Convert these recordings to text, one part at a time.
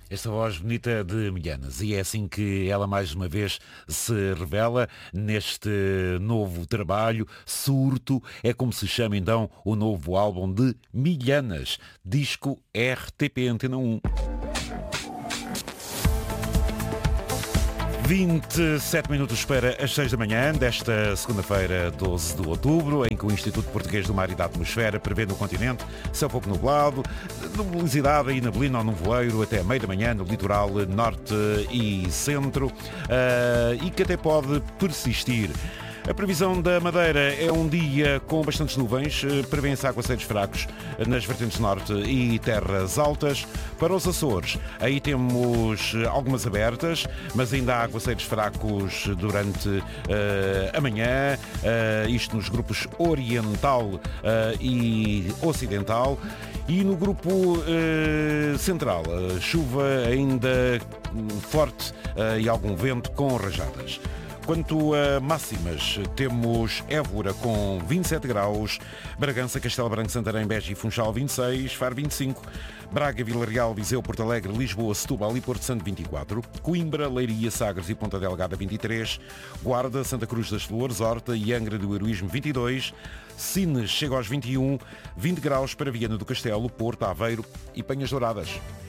Esta voz bonita de Milhanas, e é assim que ela mais uma vez se revela neste novo trabalho, Surto, é como se chama então o novo álbum de Milhanas, disco RTP Antena 1. 27 minutos para as 6 da manhã desta segunda-feira, 12 de outubro, em que o Instituto Português do Mar e da Atmosfera prevê no continente céu pouco nublado, nubosidade e neblina ao nevoeiro até a meia da manhã no litoral norte e centro, e que até pode persistir. A previsão da Madeira é um dia com bastantes nuvens, prevêem-se aguaceiros fracos nas vertentes norte e terras altas. Para os Açores, aí temos algumas abertas, mas ainda há aguaceiros fracos durante a manhã, isto nos grupos oriental e ocidental. E no grupo central, chuva ainda forte e algum vento com rajadas. Quanto a máximas, temos Évora com 27 graus, Bragança, Castelo Branco, Santarém, Beja e Funchal 26, Faro 25, Braga, Vila Real, Viseu, Porto Alegre, Lisboa, Setúbal e Porto Santo 24, Coimbra, Leiria, Sagres e Ponta Delgada 23, Guarda, Santa Cruz das Flores, Horta e Angra do Heroísmo 22, Sines chega aos 21, 20 graus para Viana do Castelo, Porto, Aveiro e Penhas Douradas.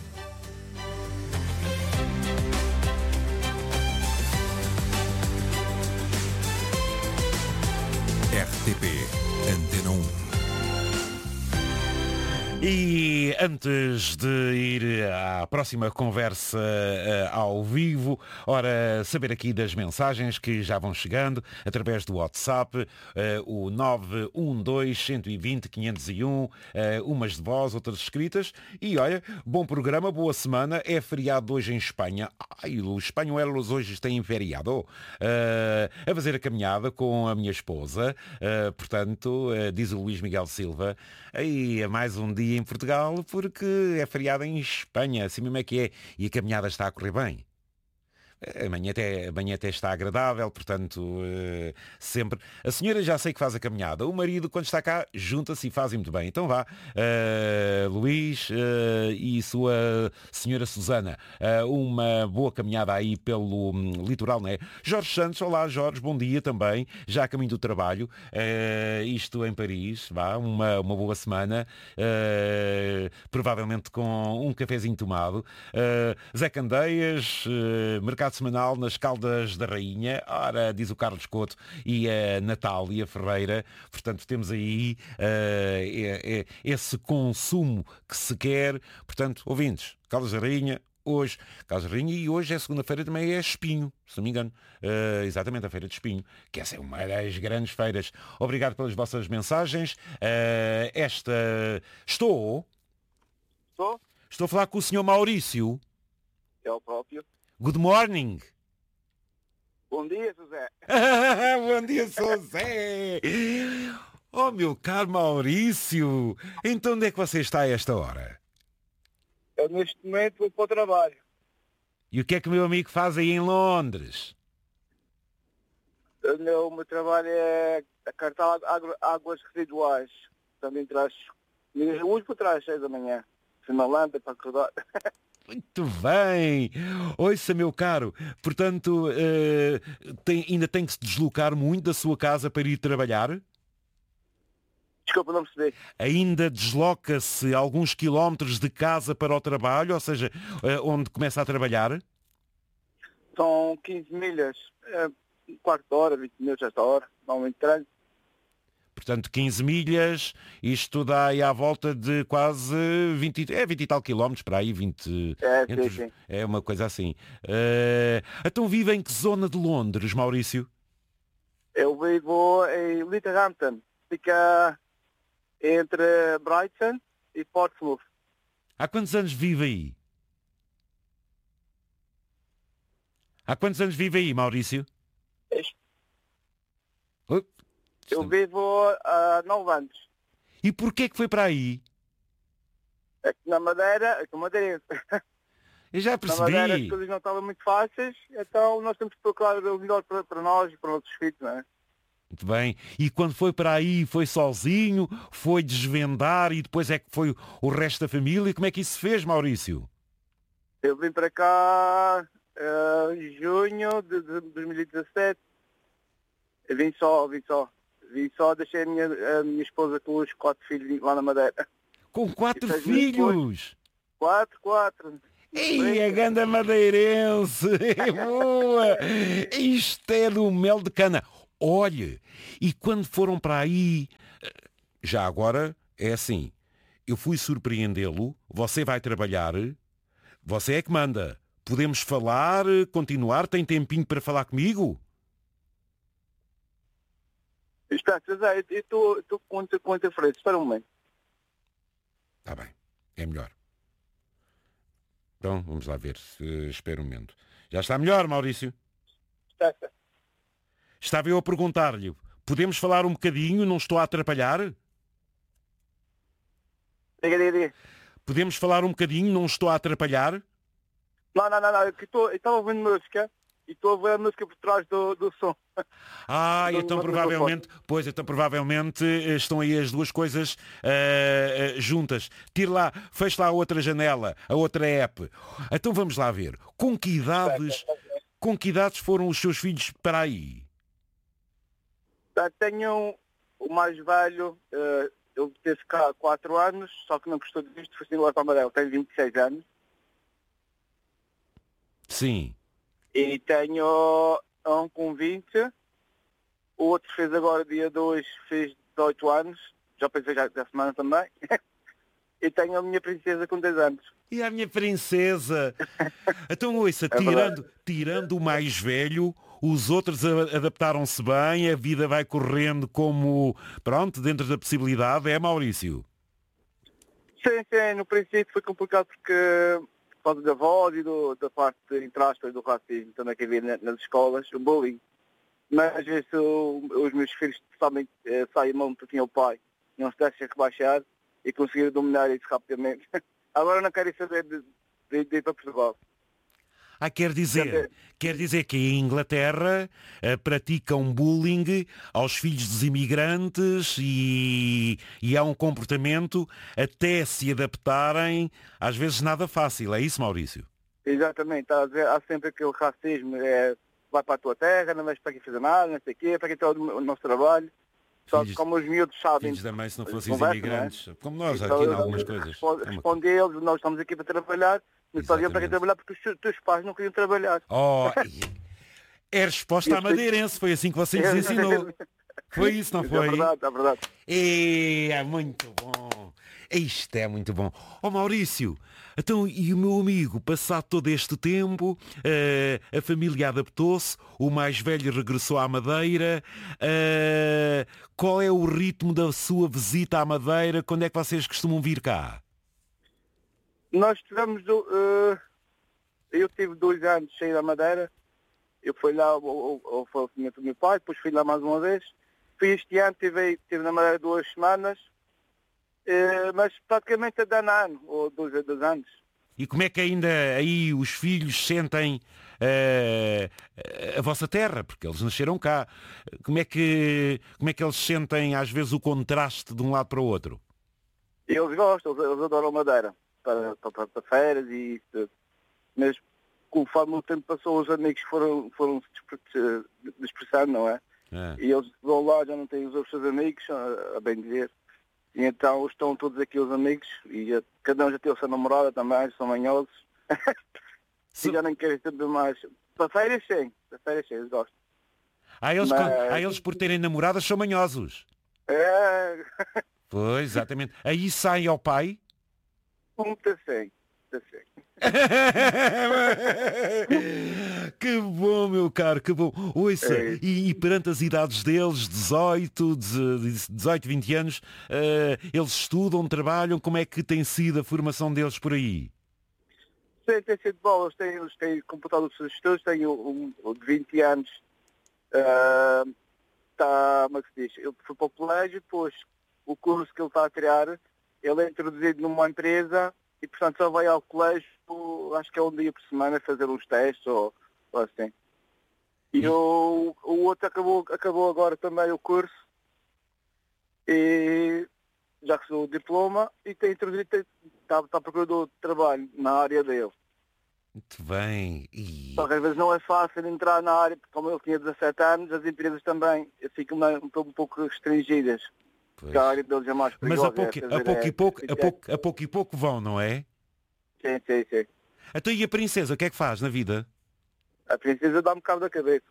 RTP Antena 1. E antes de ir à próxima conversa ao vivo, ora, saber aqui das mensagens que já vão chegando através do WhatsApp, o 912-120-501, umas de voz, outras escritas. E olha, bom programa, boa semana, é feriado hoje em Espanha. Ai, os espanhóis hoje têm feriado. A fazer a caminhada com a minha esposa, portanto, diz o Luís Miguel Silva, aí é mais um dia em Portugal porque é feriado em Espanha, assim mesmo é que é, e a caminhada está a correr bem. Amanhã até está agradável, portanto, sempre. A senhora já sei que faz a caminhada. O marido, quando está cá, junta-se e faz muito bem. Então vá, Luís e sua senhora Susana, uma boa caminhada aí pelo litoral, não é? Jorge Santos, olá Jorge, bom dia também, já a caminho do trabalho, isto em Paris, vá, uma boa semana, provavelmente com um cafezinho tomado. Zé Candeias, mercado semanal nas Caldas da Rainha, ora, diz o Carlos Couto e a Natália Ferreira, portanto temos aí esse consumo que se quer, portanto, ouvintes, Caldas da Rainha, hoje, Caldas da Rainha, e hoje é segunda-feira, também é Espinho, se não me engano, exatamente a Feira de Espinho, que essa é uma das grandes feiras. Obrigado pelas vossas mensagens. Estou a falar com o Sr. Maurício. É o próprio. Good morning. Bom dia, José. Bom dia, José. Oh, meu caro Maurício. Então onde é que você está a esta hora? Eu neste momento vou para o trabalho. E o que é que o meu amigo faz aí em Londres? O meu trabalho é a cartar águas residuais. Também traz hoje para trás às 6 da manhã. Fui uma lâmpada para acordar. Muito bem. Ouça, meu caro, portanto, ainda tem que se deslocar muito da sua casa para ir trabalhar? Desculpa, não percebi. Ainda desloca-se alguns quilómetros de casa para o trabalho, ou seja, onde começa a trabalhar? São 15 milhas, um quarto de hora, 20 minutos esta hora, normalmente trânsito. Portanto, 15 milhas, isto dá aí à volta de quase 20 e tal quilómetros, para aí, 20... Sim. É uma coisa assim. Então vive em que zona de Londres, Maurício? Eu vivo em Littlehampton, fica entre Brighton e Portsmouth. Há quantos anos vive aí? Há quantos anos vive aí, Maurício? Eu vivo há 9 anos. E porquê que foi para aí? É que na Madeira, eu sou madeirense. Eu já Na percebi. Madeira as coisas não estavam muito fáceis, então nós temos que procurar o melhor para nós e para os nossos filhos, não é? Muito bem. E quando foi para aí, foi sozinho? Foi desvendar e depois é que foi o resto da família? Como é que isso se fez, Maurício? Eu vim para cá em junho de 2017. Eu vim só. Vim só, deixei a minha esposa com os 4 filhos lá na Madeira. Com 4 6 meses depois. filhos! 4. Ei, a ganda madeirense! Boa! Isto é do mel de cana. Olhe, e quando foram para aí... Já agora, é assim, eu fui surpreendê-lo, você vai trabalhar, você é que manda. Podemos falar, continuar, tem tempinho para falar comigo? Está, eu estou com interferência. Espera um momento. Está bem, é melhor. Então, vamos lá ver, espera um momento. Já está melhor, Maurício? Está. Estava eu a perguntar-lhe, podemos falar um bocadinho, não estou a atrapalhar? Diga. Podemos falar um bocadinho, não estou a atrapalhar? Não. Eu estava ouvindo música e estou a ver a música por trás do som. Então provavelmente estão aí as duas coisas juntas. Tire lá, feche lá a outra janela, a outra app. Então vamos lá ver. Com que idades foram os seus filhos para aí? Tenho o mais velho, ele teve cá 4 anos, só que não gostou disto, foi assim lá para Amarelo, tem 26 anos. Sim. E tenho um com 20, o outro fez agora dia 2, fez 18 anos, já pensei já da semana também. E tenho a minha princesa com 10 anos. E a minha princesa? Então ouça, tirando o mais velho, os outros adaptaram-se bem, a vida vai correndo como, pronto, dentro da possibilidade, é, Maurício? Sim, no princípio foi complicado porque por causa da voz e da parte, entre aspas, do racismo também que havia nas escolas, o bullying. Mas isso, os meus filhos totalmente saem mão porque tinha o pai, não se deixam rebaixar e conseguiram dominar isso rapidamente. Agora não quero saber de ir para Portugal. Quer dizer que em Inglaterra praticam bullying aos filhos dos imigrantes e há um comportamento até se adaptarem, às vezes nada fácil. É isso, Maurício? Exatamente. Está a dizer, há sempre aquele racismo, vai para a tua terra, não vais para aqui fazer nada, não sei o quê, para aqui está o nosso trabalho. Só que como os miúdos sabem... Filhos da mãe, se não fossem os imigrantes, não é? Como nós aqui em algumas coisas. Responde a eles, nós estamos aqui para trabalhar, mas só iam para aqui trabalhar porque os teus pais não queriam trabalhar. É resposta à madeirense, foi assim que você lhes ensinou. Foi isso, não foi? É verdade. É muito bom. Isto é muito bom. Maurício, então, e o meu amigo, passado todo este tempo, a família adaptou-se, o mais velho regressou à Madeira. Qual é o ritmo da sua visita à Madeira? Quando é que vocês costumam vir cá? Nós tivemos... eu tive 2 anos sem ir à Madeira. Eu fui lá ao falecimento do meu pai, depois fui lá mais uma vez. Fui este ano, estive na Madeira 2 semanas. Mas praticamente a dar um ano, ou 2 anos. E como é que ainda aí os filhos sentem a vossa terra? Porque eles nasceram cá. Como é que eles sentem às vezes o contraste de um lado para o outro? Eles gostam, eles adoram Madeira, para férias e isso. Mas conforme o tempo passou, os amigos foram se dispersando, não é? E eles vão lá, já não têm os outros amigos, a bem dizer. E então estão todos aqui os amigos e cada um já tem a sua namorada também, são manhosos. E já nem querem saber mais. Para férias sim, eles gostam. Eles por terem namoradas são manhosos. É. Pois, exatamente. Aí sai ao pai? Muito sim. Que bom, meu caro, que bom. Ouça, e perante as idades deles, 18, 20 anos, eles estudam, trabalham, como é que tem sido a formação deles por aí? Sim, tem sido bom, eles têm completado os seus estudos, tenho um de 20 anos, como é que se diz? Ele foi para o colégio, depois o curso que ele está a tirar, ele é introduzido numa empresa e, portanto, só vai ao colégio, acho que é um dia por semana, fazer uns testes ou assim. E o outro acabou agora também o curso e já recebeu o diploma e está à procura de trabalho na área dele. Muito bem. Só que às vezes não é fácil entrar na área, porque como ele tinha 17 anos, as empresas também ficam um pouco restringidas. Pois. Porque a área deles é mais Mas a perigosa. pouco e pouco vão, não é? Sim, sim, sim. Então e a princesa, o que é que faz na vida? A princesa dá-me cabo da cabeça.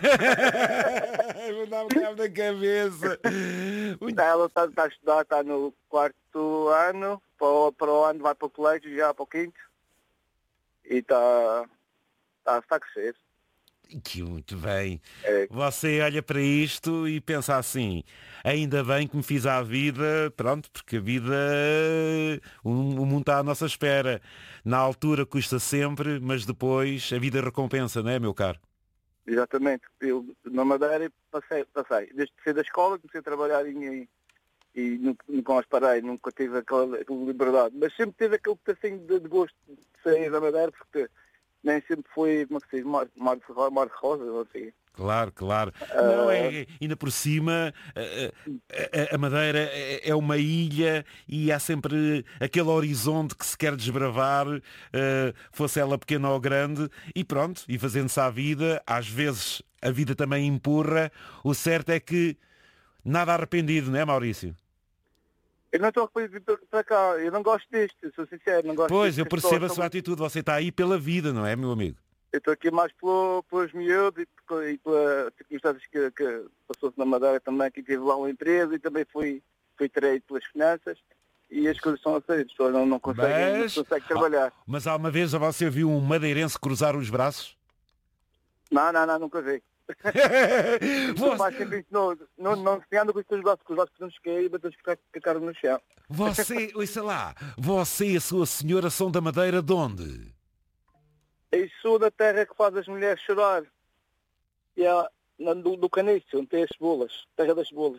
Vou dar um cabo da cabeça. Ela está a estudar, está no 4º ano, para o ano vai para o colégio, já para o 5º. E está a crescer. Que muito bem. É. Você olha para isto e pensa assim, ainda bem que me fiz à vida, pronto, porque a vida, o mundo está à nossa espera. Na altura custa sempre, mas depois a vida recompensa, não é, meu caro? Exatamente. Eu, na Madeira, passei. Desde que saí da escola, comecei a trabalhar e nunca mais parei, nunca tive aquela liberdade. Mas sempre tive aquele pedacinho de gosto de sair da Madeira, porque nem sempre foi, como é que se diz, mar de rosa, ou assim. Claro, claro. Não, ainda por cima, a Madeira é uma ilha e há sempre aquele horizonte que se quer desbravar, fosse ela pequena ou grande, e pronto, e fazendo-se à vida, às vezes a vida também empurra, o certo é que nada arrependido, não é, Maurício? Eu não estou arrependido para cá, eu não gosto disto, eu sou sincero, não gosto Pois, disto. eu percebo a sua atitude, você está aí pela vida, não é, meu amigo? Eu estou aqui mais pelos miúdos e pelas circunstâncias que passou-se na Madeira também, que tive lá uma empresa e também fui traído pelas finanças e as coisas são assim, as pessoas não conseguem trabalhar. Mas há uma vez você viu um madeirense cruzar os braços? Não, nunca vi. O pai sempre ensinou, não se anda com os braços podemos cair e batemos com a cara no chão. Você, ouça lá, você e a sua senhora são da Madeira de onde? Eu sou da terra que faz as mulheres chorar. E é do Caniço, onde tem as cebolas, terra das cebolas.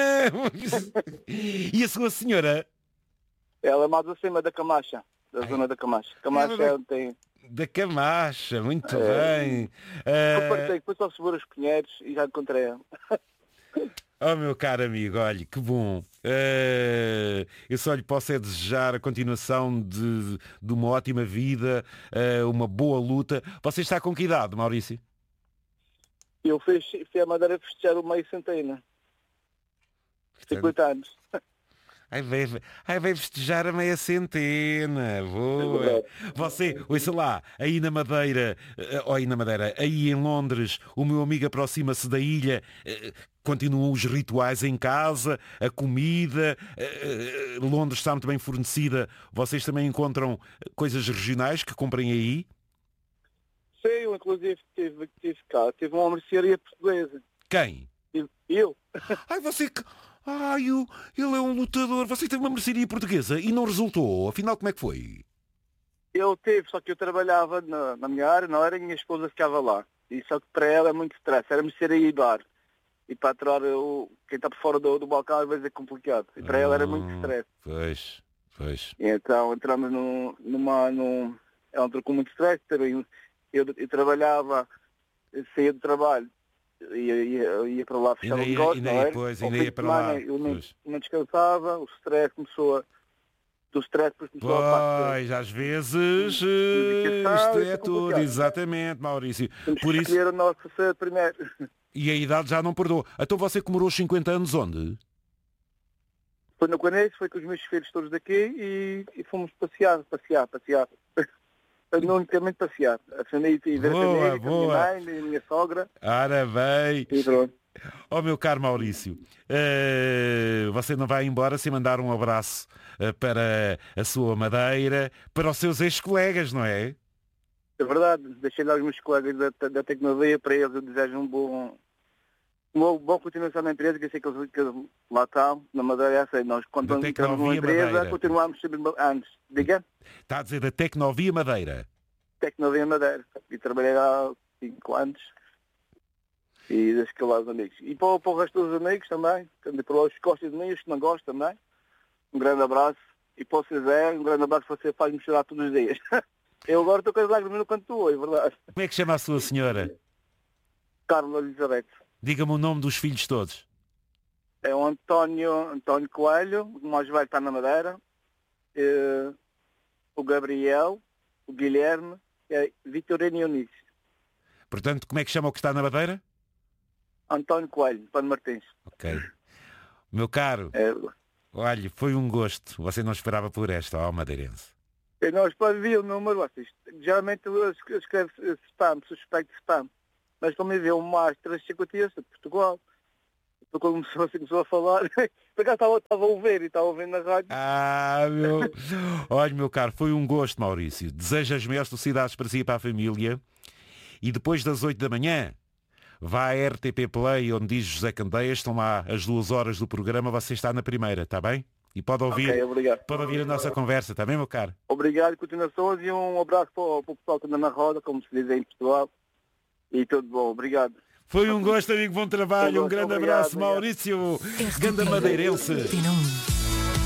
E a sua senhora? Ela é mais acima da Camacha, da zona da Camacha. Camacha é onde tem... Da Camacha, muito bem. Depois só subir os Pinheiros e já encontrei ela. Oh, meu caro amigo, olha, que bom. Eu só lhe posso é desejar a continuação de uma ótima vida, uma boa luta. Você está com que idade, Maurício? Eu fui a Madeira festejar o meio centena. 50 anos. Ai, vai festejar a meia centena. Boa. Você, ouça lá, aí na Madeira, aí em Londres, o meu amigo aproxima-se da ilha, continuam os rituais em casa, a comida, Londres está muito bem fornecida. Vocês também encontram coisas regionais que comprem aí? Sim, eu inclusive tive cá, tive uma mercearia portuguesa. Quem? Eu. Ai, você... Ai, ele é um lutador. Você teve uma mercearia portuguesa e não resultou. Afinal, como é que foi? Eu tive, só que eu trabalhava na minha área, não era a minha esposa ficava lá. E só que para ela é muito stress. Era mercearia e bar. E para aturar quem está por fora do balcão às vezes é complicado. E para ela era muito stress. Pois. E então entramos ela entrou com muito stress. Também eu trabalhava, saía do trabalho. Ia para lá fechar o negócio, não é? Ainda ia para lá. Eu não descansava, o stress começou a... Pois, às vezes isto é tudo, exatamente, Maurício. Temos Por que isso... escolher o nosso ser primeiro. E a idade já não perdoa. Então você comemorou os 50 anos onde? Foi no Caneiro, foi com os meus filhos todos daqui e fomos passear. Unicamente passear. A família, e ver a família, com a minha mãe, a minha sogra. Ora bem. E pronto. Oh, meu caro Maurício, você não vai embora sem mandar um abraço para a sua Madeira, para os seus ex-colegas, não é? É verdade. Deixei lá os meus colegas da tecnologia, para eles eu desejo uma boa continuação na empresa, que eu sei que eles lá estão, na Madeira, é assim, nós quando entramos numa empresa, Madeira. Continuamos sempre antes. Diga? Está a dizer da Tecnovia Madeira. Tecnovia Madeira. E trabalhei lá há 5 anos. E deixo que lá os amigos. E para o resto dos amigos também, para os que gostam de mim, os que não gostam também, um grande abraço. E para o César, um grande abraço, você faz-me chorar todos os dias. Eu agora estou com as lágrimas no canto do olho, é verdade. Como é que chama a sua senhora? Carla Elizabeth. Diga-me o nome dos filhos todos. É o António Coelho, o mais velho está na Madeira, o Gabriel, o Guilherme é Vitorino e Eunice. Portanto, como é que chama o que está na Madeira? António Coelho, Pano Martins. Ok. Meu caro, olha, foi um gosto. Você não esperava por esta, ó madeirense. Eu não para ver o número, vocês. Geralmente eu escrevo spam, suspeito de spam. Mas também vê um mais 350 de Portugal. Então quando começou a falar, por acaso estava a ouvir e estava a ouvir na rádio. Meu... Olha, meu caro, foi um gosto, Maurício. Desejo as melhores felicidades para si e para a família. E depois das 8 da manhã, vá à RTP Play, onde diz José Candeias, estão lá as 2 horas do programa, você está na primeira, está bem? E pode ouvir, pode ouvir a nossa conversa, está bem, meu caro? Obrigado, continuações, e um abraço para o pessoal que anda na roda, como se diz em Portugal. E tudo bom, obrigado. Foi um gosto, amigo, bom trabalho, um grande abraço, Maurício, ganda madeirense.